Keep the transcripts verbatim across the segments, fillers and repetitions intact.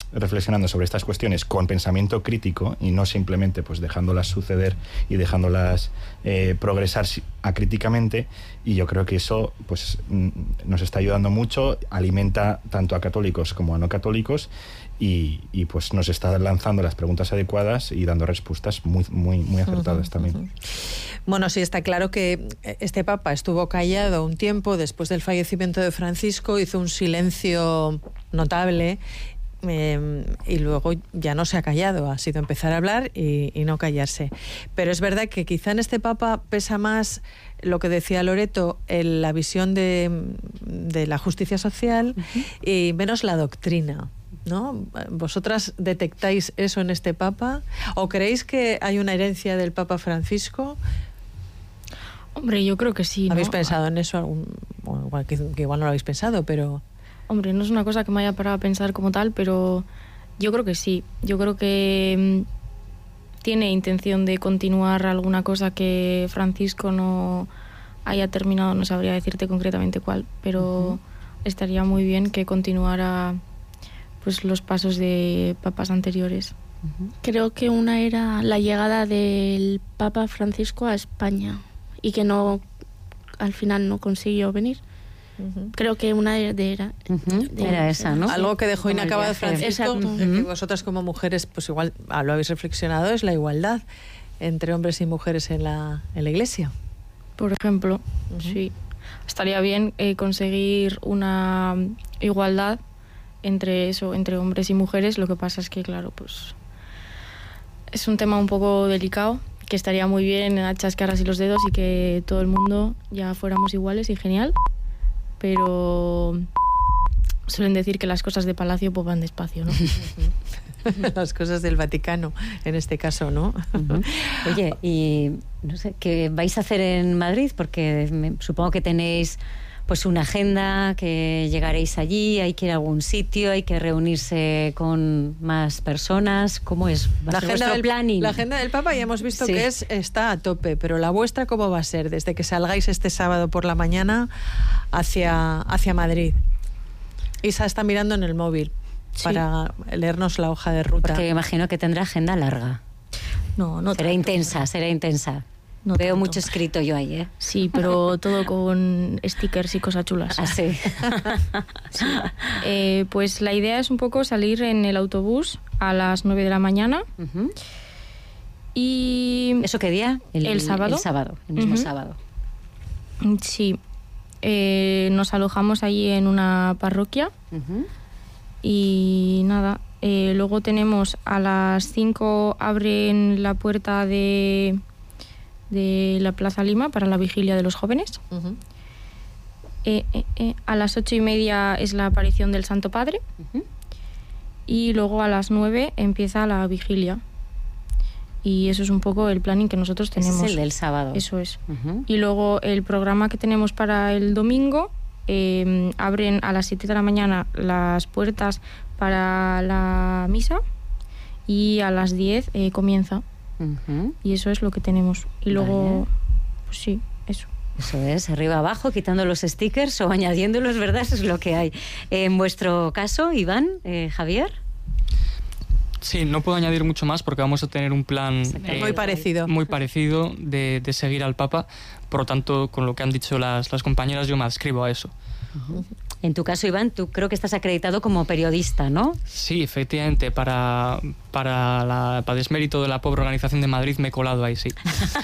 reflexionando sobre estas cuestiones con pensamiento crítico y no simplemente pues dejándolas suceder y dejándolas eh, progresar acríticamente, y yo creo que eso pues nos está ayudando mucho, alimenta tanto a católicos como a no católicos, y, y pues nos está lanzando las preguntas adecuadas y dando respuestas muy, muy, muy acertadas uh-huh, también. Uh-huh. Bueno, sí, está claro que este Papa estuvo callado un tiempo después del fallecimiento de Francisco, hizo un silencio notable, Eh, y luego ya no se ha callado, ha sido empezar a hablar y, y no callarse. Pero es verdad que quizá en este Papa pesa más lo que decía Loreto, el, la visión de, de la justicia social, uh-huh, y menos la doctrina, ¿no? ¿Vosotras detectáis eso en este Papa? ¿O creéis que hay una herencia del Papa Francisco? Hombre, yo creo que sí, ¿no? ¿Habéis pensado en eso? Algún, bueno, igual, que, que igual no lo habéis pensado, pero... Hombre, no es una cosa que me haya parado a pensar como tal, pero yo creo que sí. Yo creo que mmm, tiene intención de continuar alguna cosa que Francisco no haya terminado, no sabría decirte concretamente cuál, pero uh-huh, estaría muy bien que continuara pues los pasos de papas anteriores. Uh-huh. Creo que una era la llegada del Papa Francisco a España y que no, al final no consiguió venir. Uh-huh. Creo que una de era uh-huh. de era esa, ¿no? Algo que dejó inacabado Francisco, uh-huh, que vosotras como mujeres pues igual ah, lo habéis reflexionado, es la igualdad entre hombres y mujeres en la, en la Iglesia. Por ejemplo, uh-huh, sí. Estaría bien eh, conseguir una igualdad entre eso, entre hombres y mujeres. Lo que pasa es que, claro, pues es un tema un poco delicado, que estaría muy bien a chascar así los dedos y que todo el mundo ya fuéramos iguales y genial. Pero suelen decir que las cosas de palacio pues van despacio, ¿no? Las cosas del Vaticano, en este caso, ¿no? Uh-huh. Oye, y no sé, ¿qué vais a hacer en Madrid? Porque me, supongo que tenéis pues una agenda, que llegaréis allí, hay que ir a algún sitio, hay que reunirse con más personas. ¿Cómo es? ¿Va la, a ser agenda del, planning? La agenda del Papa ya hemos visto sí, que es, está a tope, pero la vuestra, ¿cómo va a ser? Desde que salgáis este sábado por la mañana hacia, hacia Madrid. Isa está mirando en el móvil, sí, para leernos la hoja de ruta. Porque imagino que tendrá agenda larga. No, no será tanto, intensa, será intensa. No Veo tanto. Mucho escrito yo ahí, ¿eh? Sí, pero todo con stickers y cosas chulas. Ah, sí. Sí. Eh, pues la idea es un poco salir en el autobús a las nueve de la mañana. Uh-huh. Y... ¿Eso qué día? El, el sábado. El sábado, el mismo uh-huh, sábado. Sí. Eh, nos alojamos allí en una parroquia. Uh-huh. Y nada, eh, luego tenemos a las cinco abren la puerta de... de la Plaza Lima para la vigilia de los jóvenes. Uh-huh. eh, eh, eh, a las ocho y media es la aparición del Santo Padre. Uh-huh. Y luego a las nueve empieza la vigilia. Y eso es un poco el planning que nosotros tenemos. Ese es el del sábado. Eso es. Uh-huh. Y luego el programa que tenemos para el domingo, eh, abren a las siete de la mañana las puertas para la misa y a las diez eh, comienza. Uh-huh. Y eso es lo que tenemos. Y luego, vale, pues sí, eso. Eso es, arriba abajo, quitando los stickers o añadiéndolos, ¿verdad? Eso es lo que hay. En vuestro caso, Iván, eh, Javier. Sí, no puedo añadir mucho más porque vamos a tener un plan eh, muy parecido, muy parecido de, de seguir al Papa. Por lo tanto, con lo que han dicho las, las compañeras, yo me adscribo a eso. Uh-huh. En tu caso, Iván, tú creo que estás acreditado como periodista, ¿no? Sí, efectivamente, para, para, la, para desmérito de la pobre organización de Madrid me he colado ahí, sí.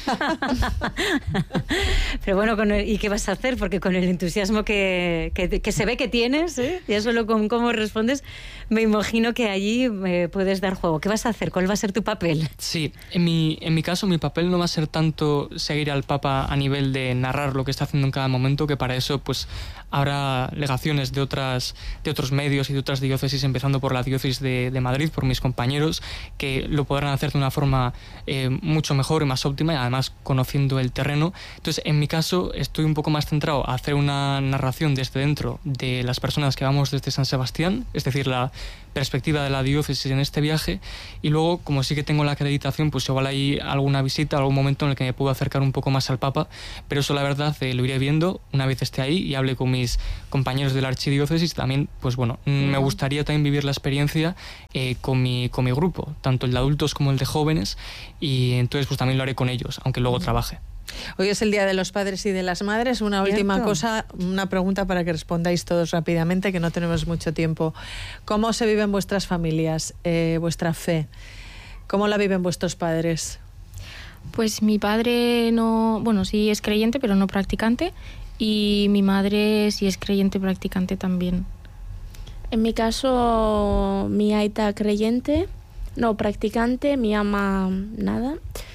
Pero bueno, con el, ¿y qué vas a hacer? Porque con el entusiasmo que, que, que se ve que tienes, ¿eh? Ya solo con cómo respondes, me imagino que allí eh, puedes dar juego. ¿Qué vas a hacer? ¿Cuál va a ser tu papel? Sí, en mi, en mi caso mi papel no va a ser tanto seguir al Papa a nivel de narrar lo que está haciendo en cada momento, que para eso pues habrá legaciones de otras de otros medios y de otras diócesis, empezando por la diócesis de, de Madrid, por mis compañeros, que lo podrán hacer de una forma eh, mucho mejor y más óptima, y además conociendo el terreno. Entonces, en mi caso, estoy un poco más centrado a hacer una narración desde dentro de las personas que vamos desde San Sebastián, es decir, la perspectiva de la diócesis en este viaje, y luego, como sí que tengo la acreditación, pues igual hay alguna visita, algún momento en el que me puedo acercar un poco más al Papa, pero eso la verdad eh, lo iré viendo una vez esté ahí y hable con mis compañeros de la archidiócesis. También, pues bueno, me gustaría también vivir la experiencia eh, con, mi, con mi grupo, tanto el de adultos como el de jóvenes, y entonces pues también lo haré con ellos, aunque luego trabaje. Hoy es el Día de los Padres y de las Madres. Una ¿Cierto? última cosa, una pregunta para que respondáis todos rápidamente, que no tenemos mucho tiempo. ¿Cómo se viven vuestras familias, eh, vuestra fe? ¿Cómo la viven vuestros padres? Pues mi padre no, bueno, sí es creyente, pero no practicante, y mi madre sí es creyente, practicante también. En mi caso, mi aita creyente, no practicante, mi ama nada.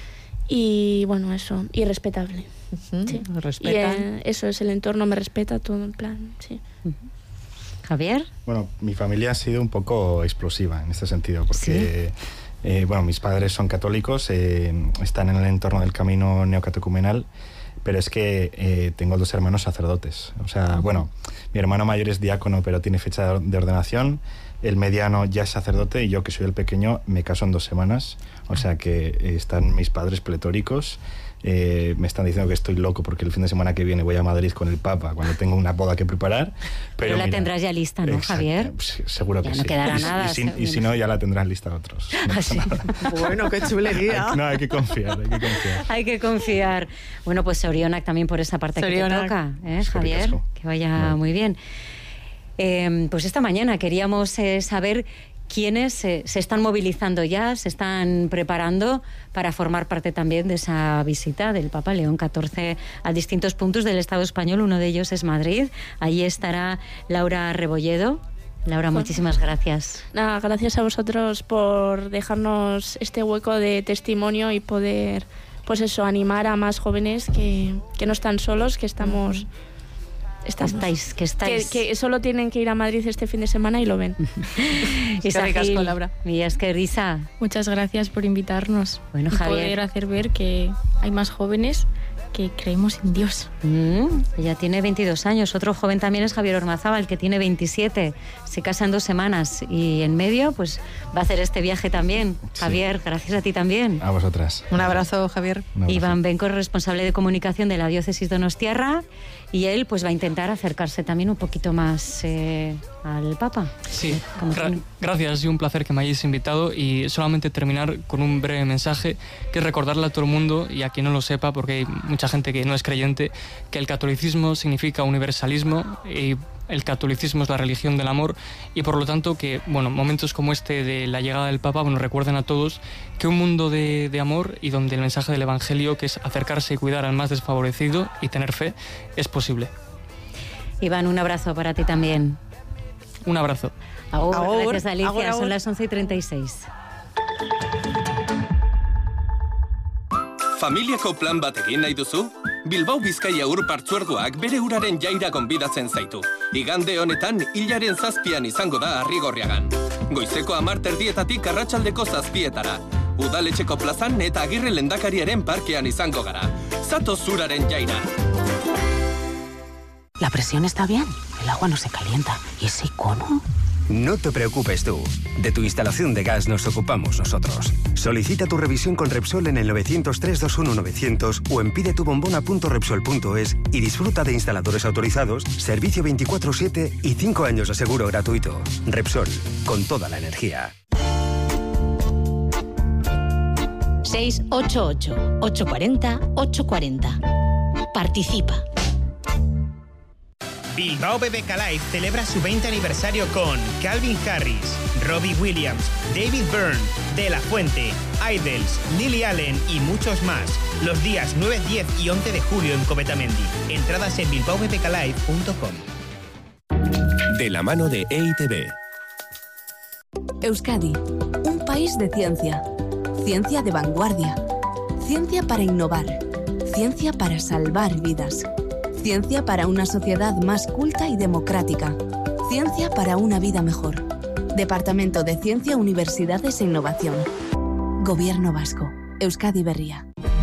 Y bueno, eso, y respetable. Uh-huh. Sí. ¿Respetan? Y eh, eso es, el entorno me respeta todo, en plan, sí. Uh-huh. Javier. Bueno, mi familia ha sido un poco explosiva en este sentido, porque ¿sí? eh, bueno, mis padres son católicos, eh, están en el entorno del camino neocatecumenal, pero es que eh, tengo dos hermanos sacerdotes. O sea, bueno, mi hermano mayor es diácono, pero tiene fecha de ordenación. El mediano ya es sacerdote y yo, que soy el pequeño, me caso en dos semanas. O sea que eh, están mis padres pletóricos. Eh, me están diciendo que estoy loco porque el fin de semana que viene voy a Madrid con el Papa cuando tengo una boda que preparar. Pero, pero la mira, tendrás ya lista, ¿no, exacto, Javier? Pues, seguro ya que no sí. quedará y, nada. Y si, y si no, ya la tendrán lista otros. No pasa nada. Bueno, qué chulería. Hay, no, hay que confiar, hay que confiar. Hay que confiar. Bueno, pues Sorionak también por esa parte Sorionak. que te toca, ¿eh, Javier? Que vaya bueno. muy bien. Eh, pues esta mañana queríamos eh, saber quiénes eh, se están movilizando ya, se están preparando para formar parte también de esa visita del Papa León catorce a distintos puntos del Estado español. Uno de ellos es Madrid. Allí estará Laura Rebolledo. Laura, muchísimas gracias. Nada, gracias a vosotros por dejarnos este hueco de testimonio y poder, pues eso, animar a más jóvenes que, que no están solos, que estamos... Uh-huh. Estamos, que estáis, que estáis. Que, que solo tienen que ir a Madrid este fin de semana y lo ven. Es que ricasco, Laura. Millas que risa. Muchas gracias por invitarnos. Bueno, y Javier. poder hacer ver que hay más jóvenes que creemos en Dios. Mm, ella tiene veintidós años. Otro joven también es Javier Ormazábal, que tiene veintisiete. Se casa en dos semanas y en medio pues va a hacer este viaje también. Sí. Javier, gracias a ti también. A vosotras. Un abrazo, Javier. Un abrazo. Iván Benco, responsable de comunicación de la diócesis donostiarra, y él pues va a intentar acercarse también un poquito más eh, al Papa. Sí, Gra- gracias y un placer que me hayáis invitado, y solamente terminar con un breve mensaje, que es recordarle a todo el mundo, y a quien no lo sepa, porque hay mucha gente que no es creyente, que el catolicismo significa universalismo y el catolicismo es la religión del amor, y por lo tanto que, bueno, momentos como este de la llegada del Papa, bueno, recuerden a todos que un mundo de, de amor, y donde el mensaje del Evangelio, que es acercarse y cuidar al más desfavorecido y tener fe, es posible. Iván, un abrazo para ti también. Un abrazo. Agur, Agur, gracias Alicia, agur, agur. Son las once y treinta y seis. Familiako plan bat egin nahi duzu? Bilbao Bizkaia Ur Partzuergoak bere uraren jaira gonbidatzen zaitu. Igande honetan, hilaren zazpian izango da Arrigorriagan. Goizeko hamar terdietatik arratsaldeko zazpietara. Udaletxeko plazan eta Agirre Lehendakariaren parkean izango gara. Zatoz uraren jaira. La presión está bien, el agua no se calienta. ¿Y ese icono? No te preocupes tú. De tu instalación de gas nos ocupamos nosotros. Solicita tu revisión con Repsol en el nueve cero tres dos uno nueve cero cero o en pide tu bombona punto repsol punto es y disfruta de instaladores autorizados, servicio veinticuatro siete y cinco años de seguro gratuito. Repsol, con toda la energía. seis ocho ocho, ocho cuatro cero, ocho cuatro cero. Participa. Bilbao B B K Live celebra su veinte aniversario con Calvin Harris, Robbie Williams, David Byrne, De La Fuente, Idols, Lily Allen y muchos más. Los días nueve, diez y once de julio en Cometamendi. Entradas en bilbao b b k live punto com. De la mano de E I T B. Euskadi, un país de ciencia. Ciencia de vanguardia. Ciencia para innovar. Ciencia para salvar vidas. Ciencia para una sociedad más culta y democrática. Ciencia para una vida mejor. Departamento de Ciencia, Universidades e Innovación. Gobierno Vasco. Euskadi Berria.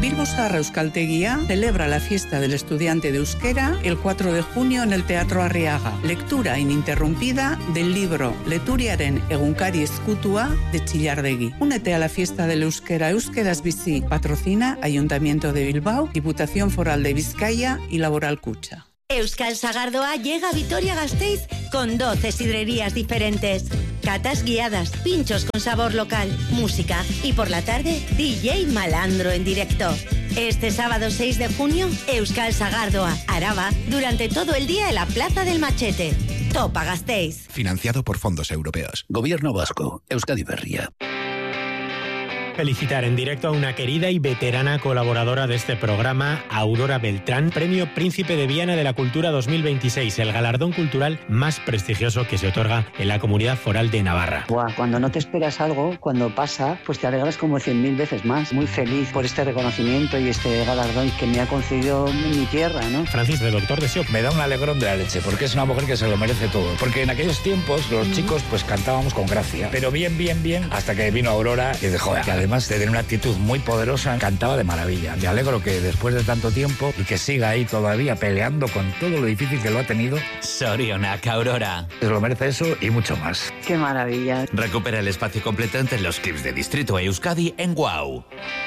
Bilbo Zaharra Euskaltegia celebra la fiesta del estudiante de euskera el cuatro de junio en el Teatro Arriaga. Lectura ininterrumpida del libro Leturiaren egunkari ezkutua de Chillardegui. Únete a la fiesta del euskera Euskeraz Bizi. Patrocina Ayuntamiento de Bilbao, Diputación Foral de Vizcaya y Laboral Kutxa. Euskal Sagardoa llega a Vitoria-Gasteiz con doce sidrerías diferentes. Catas guiadas, pinchos con sabor local, música y por la tarde D J Malandro en directo. Este sábado seis de junio, Euskal Sagardoa, Araba, durante todo el día en la Plaza del Machete. Topa Gasteiz. Financiado por fondos europeos. Gobierno Vasco. Euskadi Berria. Felicitar en directo a una querida y veterana colaboradora de este programa, Aurora Beltrán, Premio Príncipe de Viana de la Cultura dos mil veintiséis, el galardón cultural más prestigioso que se otorga en la Comunidad Foral de Navarra. Buah, cuando no te esperas algo, cuando pasa, pues te alegras como cien mil veces más. Muy feliz por este reconocimiento y este galardón que me ha concedido mi tierra, ¿no? Francis, de Doctor de Sioc. Me da un alegrón de la leche, porque es una mujer que se lo merece todo. Porque en aquellos tiempos los mm. chicos pues cantábamos con gracia, pero bien, bien, bien, hasta que vino Aurora y dijo, joder, además de tener una actitud muy poderosa, cantaba de maravilla. Me alegro que después de tanto tiempo y que siga ahí todavía peleando con todo lo difícil que lo ha tenido. Sorionak, Aurora. Se lo merece eso y mucho más. Qué maravilla. Recupera el espacio completo entre los clips de Distrito Euskadi en Wow.